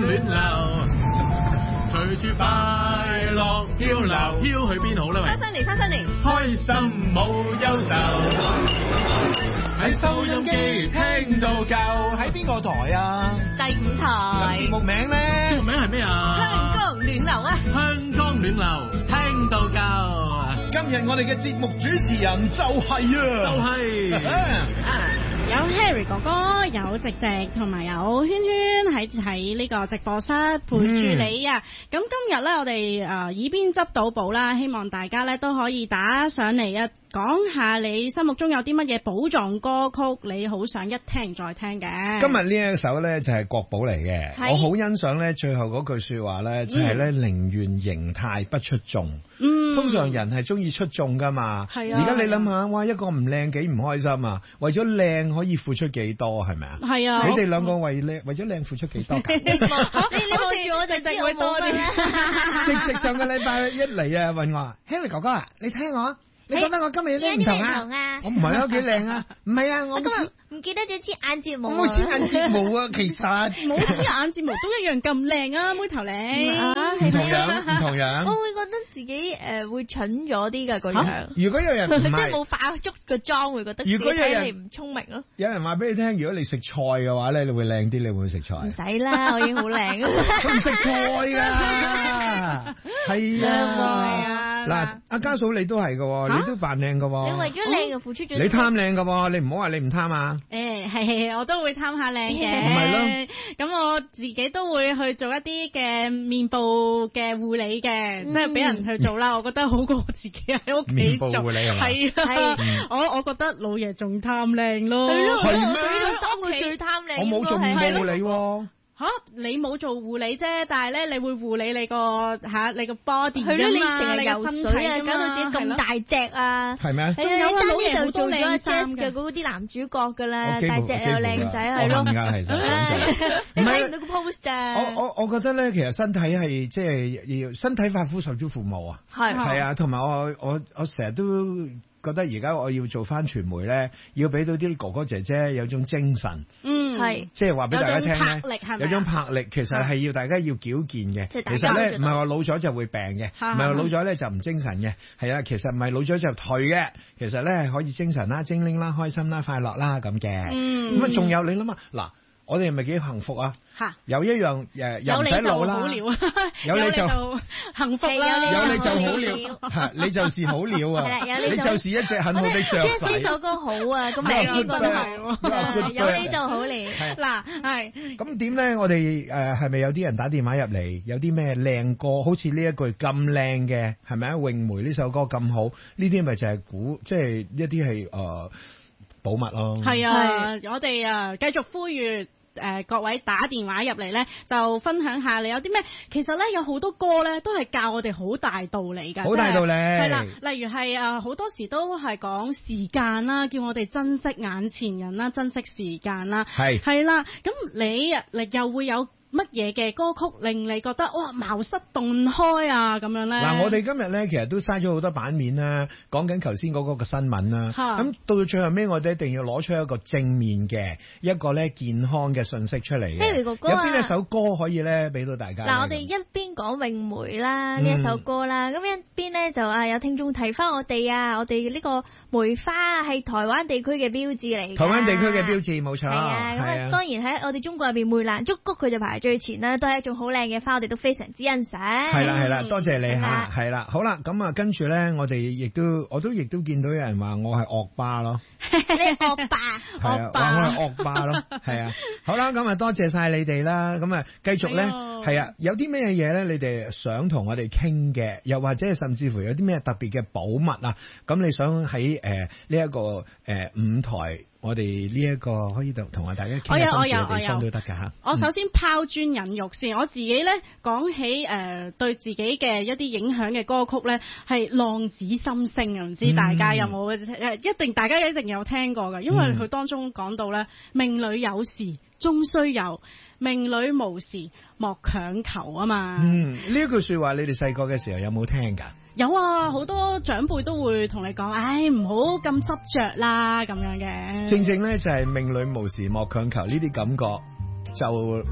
暖流，隨住快樂漂流，飄去邊好呢？喂， 翻返嚟， 開心冇憂愁，喺收音機聽到夠。 喺邊個台啊？ 第5台。 節目名咧？ 節目名係咩啊？ 香江暖流啊！ 香江暖流，聽到夠。 今日我哋嘅節目主持人就係有 Harry 哥哥，有直直，同埋有圈圈喺呢個直播室陪住你啊！咁今日咧，我哋耳邊執到寶啦，希望大家咧都可以打上嚟啊，講下你心目中有啲乜嘢寶藏歌曲，你好想一聽再聽嘅。 今日呢一首咧就係國寶嚟嘅，我好欣賞咧最後嗰句說話咧，就係咧寧願形態不出眾。通常人係中意出眾噶嘛，係啊。而家你諗下，哇，一個唔靚幾唔開心啊！為咗靚可以付出幾多係咪啊？係啊。你哋兩個為咗靚付出幾多㗎？你好似我就知會多啲。 直上個禮拜一嚟啊，問我 Harry 哥哥啊，你聽我。你覺得我今日有啲唔同啊？我唔係啊，幾靚啊！唔係啊，我今日唔記得咗黐眼睫毛。 我冇黐眼睫毛啊，其實冇黐眼睫毛都一樣咁靚啊，妹頭靚啊， 唔同樣。 我會覺得自己會蠢咗啲㗎個樣。 如果有人唔係， 即係冇化足個妝，會覺得自己睇嚟唔聰明咯。 有人話俾你聽，如果你食菜嘅話咧，你會靚啲，你會唔會食菜？ 唔使啦，我已經好靚。 佢唔食菜㗎，係啊。嗱，阿家嫂你都係㗎，你都扮靚㗎。 你為咗靚就付出咗。你貪靚㗎，你唔好話你唔貪啊。 係，我都會貪下靚嘅。 係咯。 咁我自己都會去做一啲嘅面部嘅護理嘅，即係俾人去做啦。我覺得好過自己喺屋企做。 面部護理係啊，我覺得老爺仲貪靚咯。 係咩？ 佢最貪靚。 我冇做面部護理喎。 你冇做護理啫，但係咧，你會護理你個你個 body 係咯，你成日游水啊，搞到自己咁大隻啊， 係咩？ 仲有啊，老爺就做咗 Jazz 嘅嗰啲男主角噶啦，大隻又靚仔係咯。你睇唔到個 post 咋？ 我覺得咧，其實身體係即係要身體髮膚受之父母啊，係啊，同埋我成日都覺得而家我要做翻傳媒咧，要俾到啲哥哥姐姐有種精神，係即係話俾大家聽咧，有種魄力，其實係要大家要矯健嘅。其實咧唔係話老咗就會病嘅，唔係話老咗咧就唔精神嘅，係啊，其實唔係老咗就頹嘅，其實咧係可以精神啦、精靈啦、開心啦、快樂啦咁嘅。咁啊，仲有你諗下嗱。我哋係咪幾幸福啊？有一樣又唔使老啦，有你就幸福啦， 有你就好了，你就是好了啊！你就是一隻很好的雀仔。 呢首歌好啊，咁你覺得係有你就好了。 嗱，係咁點咧？我哋係咪有啲人打電話入嚟？有啲咩靚歌？好似呢一句咁靚嘅，係咪啊？詠梅呢首歌咁好，呢啲咪就係即係一啲係寶物咯。係啊，我哋繼續呼籲。各位打電話入嚟咧，就分享下你有啲咩？其實咧有好多歌咧，都係教我哋好大道理㗎。 好大道理。 係啦，例如係好多時都係講時間啦，叫我哋珍惜眼前人啦，珍惜時間啦。係啦，咁你又會有乜嘢嘅歌曲令你覺得哇茅塞頓開啊咁樣咧？嗱， 我哋今日咧其實都嘥咗好多版面啦，講緊頭先嗰個嘅新聞啦。咁到最後尾，我哋一定要攞出一個正面嘅一個咧健康嘅信息出嚟嘅。 Harry 哥哥， 有邊一首歌可以咧俾到大家？ 嗱，我哋一邊講詠梅啦呢一首歌啦，咁一邊咧就有聽眾提翻我哋啊，我哋呢個梅花係台灣地區嘅標誌嚟。 台灣地區嘅標誌冇錯。係啊，咁當然喺我哋中國入邊，梅蘭竹菊佢就排最前啦，都係一種好靚嘅花，我哋都非常之欣賞。 係啦，多謝你吓，係啦，好啦，咁啊，跟住咧，我哋我都見到有人話我係惡霸咯， 你惡霸， 惡霸，我係惡霸咯，係啊，好啦，咁啊，多謝晒你哋啦，咁啊，繼續咧，係啊，有啲咩嘢咧，你哋想同我哋傾嘅，又或者甚至乎有啲咩特別嘅寶物啊，咁你想喺呢一個舞台。我哋呢一個可以同大家傾下心事嘅地方都得㗎嚇。 我首先拋磚引玉先，我自己咧講起對自己嘅一啲影響嘅歌曲咧，係浪子心聲啊！唔知大家有冇大家一定有聽過㗎，因為佢當中講到咧，命裏有時終須有，命裏無時莫強求啊嘛。 呢一句説話，你哋細個嘅時候有冇聽㗎？ 有啊，好多長輩都會同你講，唔好咁執着啦，咁樣嘅。 正正咧就係命裏無時莫強求呢啲感覺，就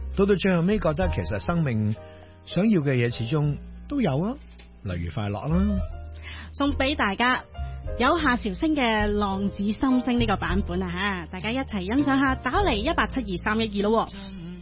到最後尾覺得其實生命想要嘅嘢始終都有啊，例如快樂啦。 送俾大家有夏韶聲嘅《浪子心聲》呢個版本啊吓，大家一齊欣賞下，打嚟1872312咯。